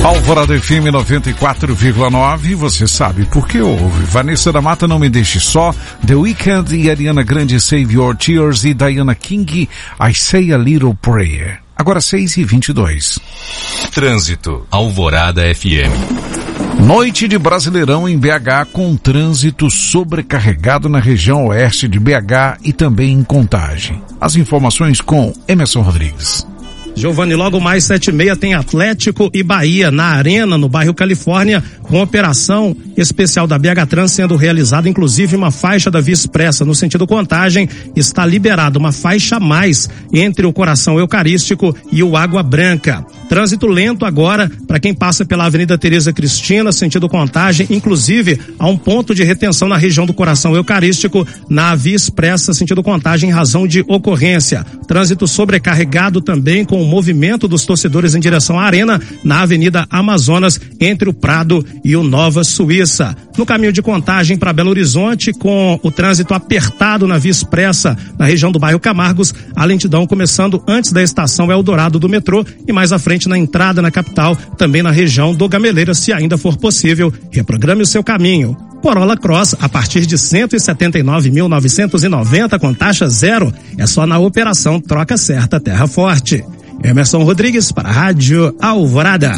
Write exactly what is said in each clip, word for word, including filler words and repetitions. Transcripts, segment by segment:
Alvorada F M noventa e quatro vírgula nove, você sabe por que ouve. Vanessa da Mata, Não Me Deixe Só, The Weeknd e Ariana Grande, Save Your Tears, e Diana King, I Say a Little Prayer. Agora seis e vinte e dois. Trânsito, Alvorada F M. Noite de Brasileirão em B H, com trânsito sobrecarregado na região oeste de B H e também em Contagem. As informações com Emerson Rodrigues. Giovanni, logo mais sete e meia tem Atlético e Bahia na Arena, no bairro Califórnia, com operação especial da B H Trans sendo realizada, inclusive uma faixa da Via Expressa no sentido Contagem está liberada, uma faixa a mais entre o Coração Eucarístico e o Água Branca. Trânsito lento agora para quem passa pela Avenida Tereza Cristina, sentido Contagem, inclusive há um ponto de retenção na região do Coração Eucarístico na Via Expressa, sentido Contagem, em razão de ocorrência. Trânsito sobrecarregado também com o movimento dos torcedores em direção à Arena na Avenida Amazonas, entre o Prado e o Nova Suíça. No caminho de Contagem para Belo Horizonte, com o trânsito apertado na Via Expressa, na região do bairro Camargos, a lentidão começando antes da estação Eldorado do metrô e mais à frente na entrada na capital, também na região do Gameleira, se ainda for possível. Reprograme o seu caminho. Corolla Cross a partir de cento e setenta e nove mil novecentos e noventa com taxa zero. É só na operação Troca Certa Terra Forte. Emerson Rodrigues para a Rádio Alvorada.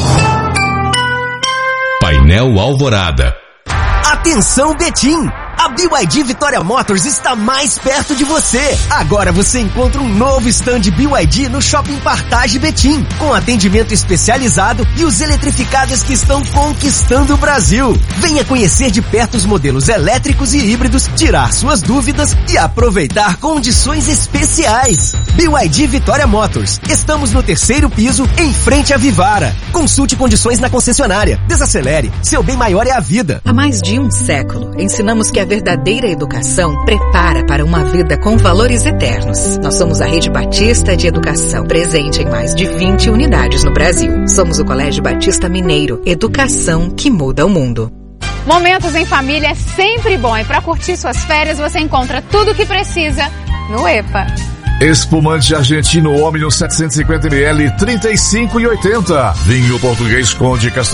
Painel Alvorada. Atenção, Betim! A B Y D Vitória Motors está mais perto de você. Agora você encontra um novo stand B Y D no Shopping Partage Betim, com atendimento especializado e os eletrificados que estão conquistando o Brasil. Venha conhecer de perto os modelos elétricos e híbridos, tirar suas dúvidas e aproveitar condições especiais. B Y D Vitória Motors. Estamos no terceiro piso, em frente à Vivara. Consulte condições na concessionária. Desacelere. Seu bem maior é a vida. Há mais de um século, ensinamos que a verdadeira educação prepara para uma vida com valores eternos. Nós somos a Rede Batista de Educação, presente em mais de vinte unidades no Brasil. Somos o Colégio Batista Mineiro, educação que muda o mundo. Momentos em família é sempre bom e para curtir suas férias você encontra tudo o que precisa no EPA. Espumante argentino Omnium setecentos e cinquenta mililitros, trinta e cinco e oitenta. Vinho português Conde Castanheira.